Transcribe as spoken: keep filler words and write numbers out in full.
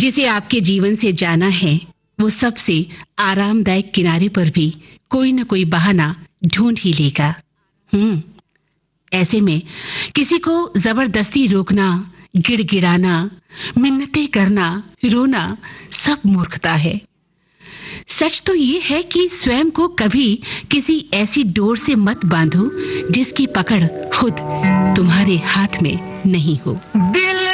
जिसे आपके जीवन से जाना है वो सबसे आरामदायक किनारे पर भी कोई न कोई बहाना ढूंढ ही लेगा। हम्म ऐसे में किसी को जबरदस्ती रोकना, गिड़गिड़ाना, मिन्नतें करना, रोना सब मूर्खता है। सच तो ये है कि स्वयं को कभी किसी ऐसी डोर से मत बांधो जिसकी पकड़ खुद तुम्हारे हाथ में नहीं हो।